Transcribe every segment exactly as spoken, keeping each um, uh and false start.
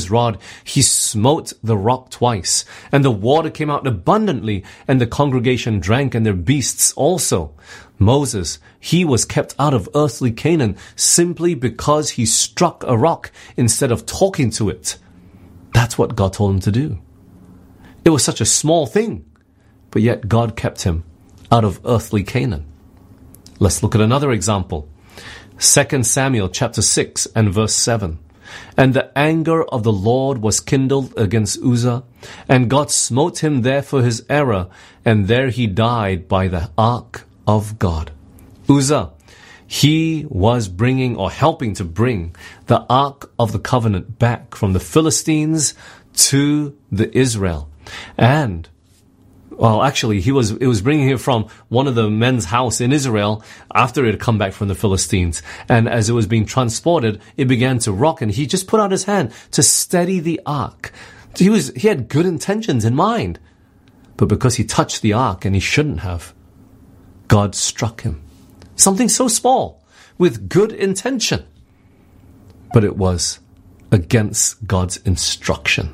his rod, he smote the rock twice, and the water came out abundantly, and the congregation drank, and their beasts also. Moses, he was kept out of earthly Canaan simply because he struck a rock instead of talking to it. That's what God told him to do. It was such a small thing, but yet God kept him out of earthly Canaan. Let's look at another example. Second Samuel chapter six and verse seven. And the anger of the Lord was kindled against Uzzah, and God smote him there for his error, and there he died by the ark of God. Uzzah, he was bringing or helping to bring the ark of the covenant back from the Philistines to the Israel. And Well, actually, he was, it was bringing it from one of the men's house in Israel after it had come back from the Philistines. And as it was being transported, it began to rock, and he just put out his hand to steady the ark. He was, he had good intentions in mind. But because he touched the ark and he shouldn't have, God struck him. Something so small with good intention. But it was against God's instruction.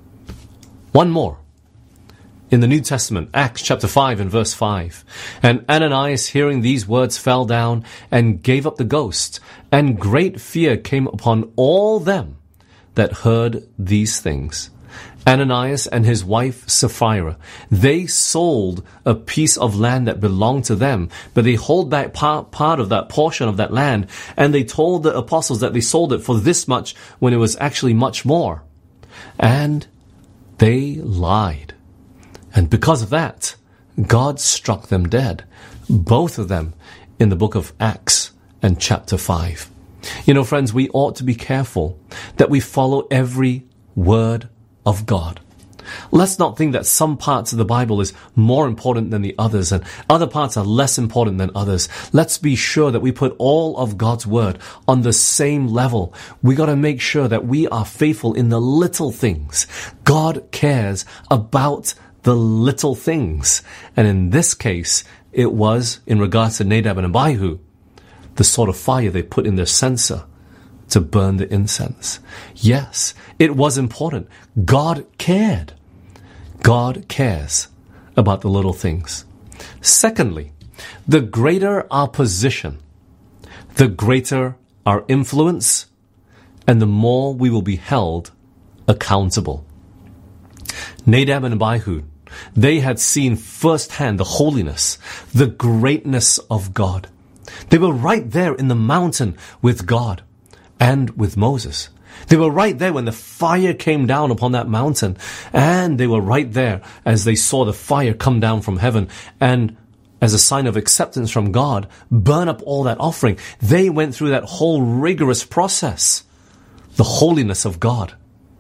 One more. In the New Testament, Acts chapter five and verse five. And Ananias, hearing these words, fell down and gave up the ghost. And great fear came upon all them that heard these things. Ananias and his wife Sapphira, they sold a piece of land that belonged to them, but they hold back part, part of that portion of that land, and they told the apostles that they sold it for this much when it was actually much more. And they lied. And because of that, God struck them dead. Both of them in the book of Acts and chapter five. You know, friends, we ought to be careful that we follow every word of God. Let's not think that some parts of the Bible is more important than the others and other parts are less important than others. Let's be sure that we put all of God's word on the same level. We got to make sure that we are faithful in the little things. God cares about the little things. And in this case, it was in regards to Nadab and Abihu, the sort of fire they put in their censer to burn the incense. Yes, it was important. God cared. God cares about the little things. Secondly, the greater our position, the greater our influence, and the more we will be held accountable. Nadab and Abihu, they had seen firsthand the holiness, the greatness of God. They were right there in the mountain with God and with Moses. They were right there when the fire came down upon that mountain, and they were right there as they saw the fire come down from heaven and, as a sign of acceptance from God, burn up all that offering. They went through that whole rigorous process, the holiness of God.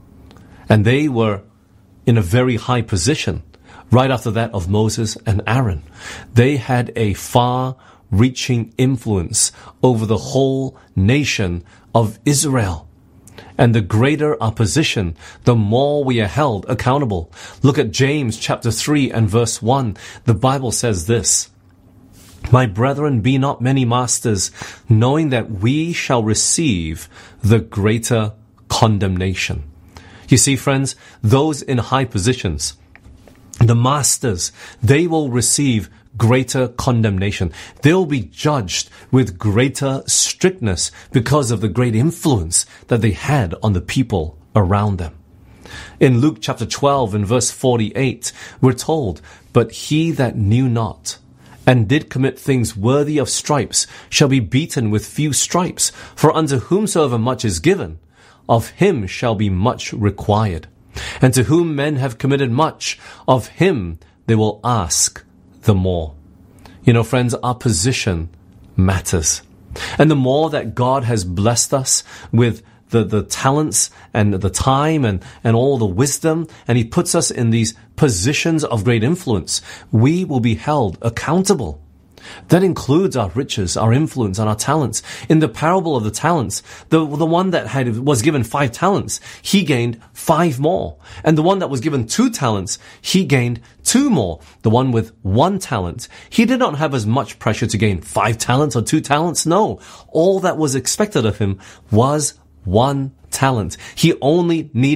And they were in a very high position right after that of Moses and Aaron. They had a far-reaching influence over the whole nation of Israel. And the greater our position, the more we are held accountable. Look at James chapter three and verse one. The Bible says this, "My brethren, be not many masters, knowing that we shall receive the greater condemnation." You see, friends, those in high positions, the masters, they will receive greater condemnation. They'll be judged with greater strictness because of the great influence that they had on the people around them. In Luke chapter twelve and verse forty-eight, we're told, "But he that knew not and did commit things worthy of stripes shall be beaten with few stripes. For unto whomsoever much is given, of him shall be much required. And to whom men have committed much, of him they will ask the more." You know, friends, our position matters. And the more that God has blessed us with the, the talents and the time and, and all the wisdom, and he puts us in these positions of great influence, we will be held accountable. That includes our riches, our influence, and our talents. In the parable of the talents, the, the one that had, was given five talents, he gained five more. And the one that was given two talents, he gained two more. The one with one talent, he did not have as much pressure to gain five talents or two talents. No, all that was expected of him was one talent. He only needed